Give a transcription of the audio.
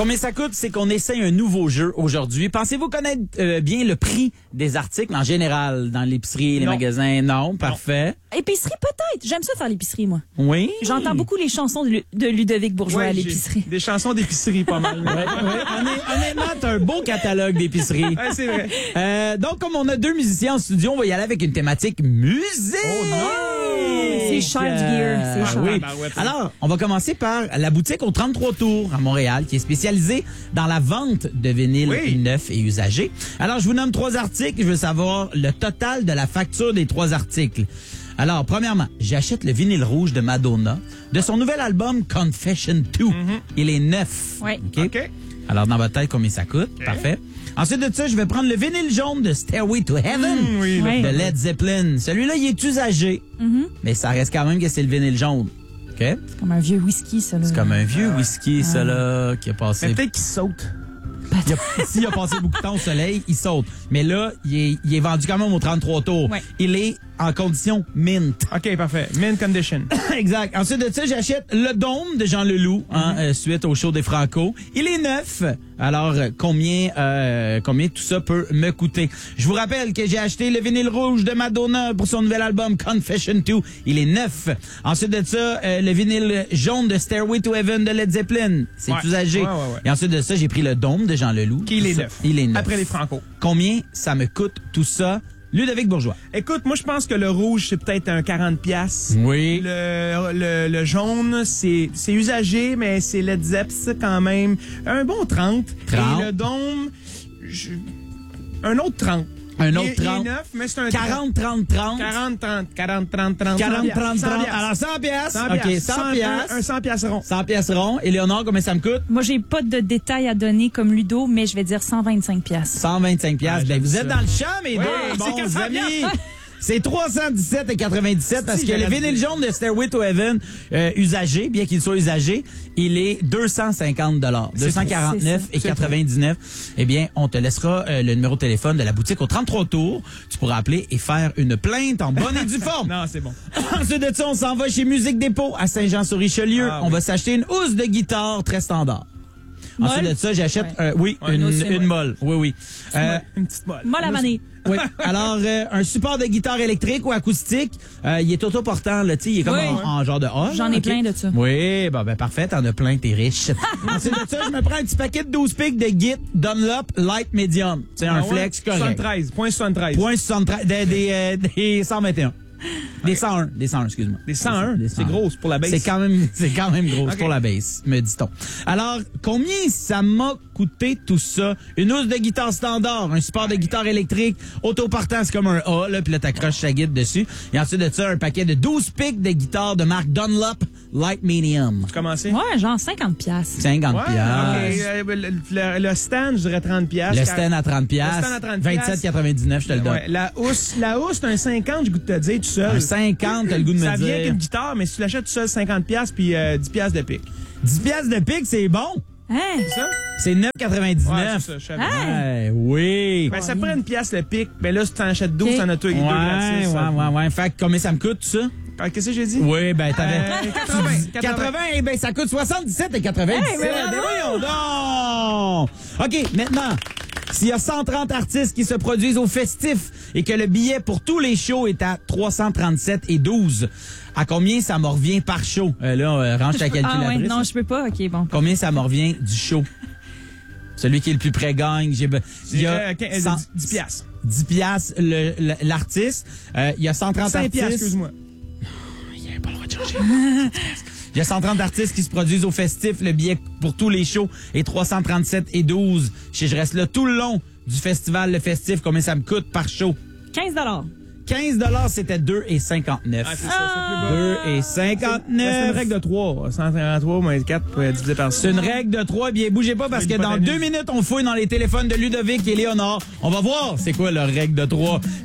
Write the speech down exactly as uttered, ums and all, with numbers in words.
Combien ça coûte? C'est qu'on essaye un nouveau jeu aujourd'hui. Pensez-vous connaître euh, bien le prix des articles en général dans l'épicerie, les Non. magasins? Non, parfait. Épicerie, peut-être. J'aime ça faire l'épicerie, moi. Oui. J'entends beaucoup les chansons de, Lu- de Ludovic Bourgeois Ouais, à j'ai l'épicerie. Des chansons d'épicerie, pas mal. Ouais, ouais. Honn- Honnêtement, t'as un beau catalogue d'épicerie. Ouais, c'est vrai. Euh, donc, comme on a deux musiciens en studio, on va y aller avec une thématique musique. Oh non! C'est cher du gear, c'est Ah cher. oui. Ben ouais, c'est- Alors, on va commencer par la boutique au trente-trois Tours à Montréal, qui est spécialisée dans la vente de vinyles Oui. neufs et usagés. Alors, je vous nomme trois articles. Je veux savoir le total de la facture des trois articles. Alors, premièrement, j'achète le vinyle rouge de Madonna de son nouvel album Confession deux. Il est neuf. Ouais. OK? OK. Alors, dans votre tête, combien ça coûte? Parfait. Ensuite de ça, je vais prendre le vinyle jaune de Stairway to Heaven Mmh, oui, là. Ouais. de Led Zeppelin. Celui-là, il est usagé, mais ça reste quand même que c'est le vinyle jaune. OK? C'est comme un vieux whisky, ça. Là. C'est comme un vieux whisky, ça, là, qui a Mais passé... peut-être qu'il saute. Il a- S'il a passé beaucoup de temps au soleil, il saute. Mais là, il est, il est vendu quand même au trente-trois Tours. Ouais. Il est en condition mint. OK, parfait. Mint condition. Exact. Ensuite de ça, j'achète le Dôme de Jean Leloup, hein, euh, suite au show des Franco. Il est neuf. Alors, euh, combien euh, combien tout ça peut me coûter? Je vous rappelle que j'ai acheté le vinyle rouge de Madonna pour son nouvel album Confession deux. Il est neuf. Ensuite de ça, euh, le vinyle jaune de Stairway to Heaven de Led Zeppelin. C'est Ouais. usagé. Ouais, ouais, ouais. Et ensuite de ça, j'ai pris le Dôme de Jean Leloup. Qui il est Ça, neuf. Il est neuf. Après les Franco. Combien ça me coûte tout ça? Ludovic Bourgeois. Écoute, moi, je pense que le rouge, c'est peut-être un quarante piastres. Oui. Le, le, le jaune, c'est c'est usagé, mais c'est Led Zeppelin quand même. Un bon trente. trente. Et le dôme, je- un autre trente. Un Il autre est- il est trente. neuf, mais c'est un quarante, trente, trente. quarante, trente, quarante, trente, trente. quarante, trente, cent trente. piastres. Alors, cent piastres. cent OK, piastres. cent un- piastres. Un cent piastres rond. cent piastres rond. Et Léonard, combien ça me coûte? Moi, j'ai pas de détails à donner comme Ludo, mais je vais dire cent vingt-cinq piastres. cent vingt-cinq piastres. Ah, Ben, j'aime vous ça. êtes dans le champ, mes Oui, deux c'est bons quatre cents amis. C'est trois cent dix-sept et quatre-vingt-dix-sept parce Si, que le j'aurais vinyle dit. jaune de Stairway to Heaven euh, usagé, bien qu'il soit usagé, il est deux cent cinquante dollars, deux cent quarante-neuf et C'est quatre-vingt-dix-neuf. Eh bien, on te laissera euh, le numéro de téléphone de la boutique au trente-trois Tours. Tu pourras appeler et faire une plainte en bonne et due forme. Non, c'est bon. Ensuite de ça, on s'en va chez Musique Dépôt à Saint-Jean-sur-Richelieu. Ah, on oui. va s'acheter une housse de guitare très standard. Molle? Ensuite de ça, j'achète Ouais. euh, oui, Ouais, une, une housse, c'est une molle. molle. Oui, oui. Euh, Une petite molle. Moi, la manée. oui. Alors, euh, un support de guitare électrique ou acoustique, euh, il est autoportant, là, tu sais, il est comme Oui. en, en genre de A. J'en ai ok. plein de ça. Oui, ben, ben parfait, t'en as plein, t'es riche. Ensuite de ça, je me prends un petit paquet de douze pics de Git Dunlop Light Medium. C'est un Ah ouais? flex correct. soixante-treize. Point soixante-treize. Point soixante-treize, des, des, euh, des cent vingt et un. Des cent un, des cent un, excuse-moi. Des cent un? Des C'est gros, c'est pour la bass. C'est quand même, c'est quand même gros Ok. pour la bass, me dit-on. Alors, combien ça m'a coûté tout ça? Une housse de guitare standard, un support de guitare électrique, autoportant, c'est comme un A, là, puis là, t'accroches sa guitare dessus. Et ensuite de ça, un paquet de douze pics de guitare de marque Dunlop Light Medium. Commencez. Ouais, genre cinquante piastres. cinquante Ouais, piastres. ok. Euh, le, le- le stand, je dirais trente piastres. Le stand à trente Le piastres. stand à trente vingt-sept quatre-vingt-dix-neuf, je te le donne. Ouais, la housse, la housse, c'est un cinquante, j'ai le goût de te dire tout seul. Un cinquante, t'as le goût de me Ça vient dire. avec une guitare, mais si tu l'achètes tout seul, cinquante piastres puis euh, dix piastres de pic. dix piastres de pic, c'est bon. Hein? C'est ça? C'est neuf Ouais, quatre-vingt-dix-neuf. c'est ça, je savais. Hein? Ouais, oui. Ben, ça prend une pièce le pic. Ben là, si tu en achètes douze, Ok. t'en as deux, Ouais, deux gratis. ouais, ça. ouais, ouais. Fait que combien ça me coûte, tout ça? Ah, Qu'est-ce que j'ai dit? Oui, ben, t'avais. Euh, quatre-vingts. quatre-vingts, eh ben, ça coûte soixante-dix-sept et quatre-vingt-dix-sept. Hey, mais Ben, bravo! voyons donc! OK, maintenant, s'il y a cent trente artistes qui se produisent au festif et que le billet pour tous les shows est à trois cent trente-sept et douze, à combien ça me revient par show? Euh, là, euh, range ta Ah calculatrice. ouais, non, je peux pas. OK, bon. Combien ça me revient du show? Celui qui est le plus près gagne. J'ai, il y a Euh, quinze, cent- dix piastres. dix piastres le- le- l'artiste. Euh, il y a cent trente cinq piastres, artistes. excuse-moi. Il n'y a pas le droit de changer. Il y a cent trente artistes qui se produisent au festif. Le billet pour tous les shows est trois cent trente-sept et douze. Je je reste là tout le long du festival, le festif. Combien ça me coûte par show? quinze dollars. quinze dollars, c'était deux et cinquante-neuf. Ah, c'est ça, c'est plus bas. deux et Ben, C'est une cinquante-neuf. règle de trois. cent cinquante-trois moins quatre euh, divisé par C'est une règle de trois. Bien, bougez pas parce que dans deux minutes, on fouille dans les téléphones de Ludovic et Léonard. On va voir c'est quoi leur règle de trois.